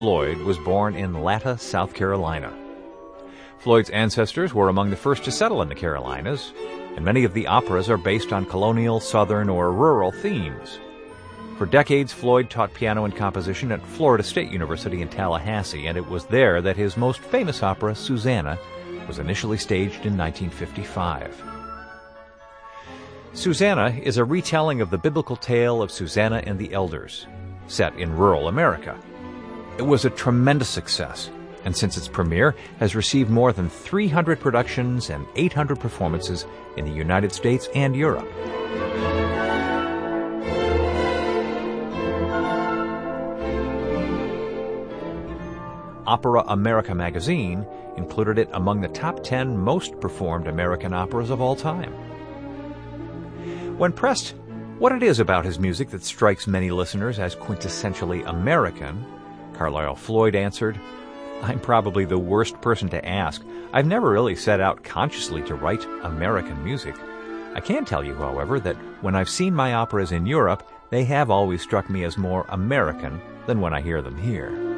Floyd was born in Latta, South Carolina. Floyd's ancestors were among the first to settle in the Carolinas, and many of the operas are based on colonial, southern, or rural themes. For decades, Floyd taught piano and composition at Florida State University in Tallahassee, and it was there that his most famous opera, Susanna, was initially staged in 1955. Susanna is a retelling of the biblical tale of Susanna and the Elders, set in rural America. It was a tremendous success, and since its premiere has received more than 300 productions and 800 performances in the United States and Europe. Opera America magazine included it among the top 10 most performed American operas of all time. When pressed what it is about his music that strikes many listeners as quintessentially American, Carlisle Floyd answered, "I'm probably the worst person to ask. I've never really set out consciously to write American music. I can tell you, however, that when I've seen my operas in Europe, they have always struck me as more American than when I hear them here."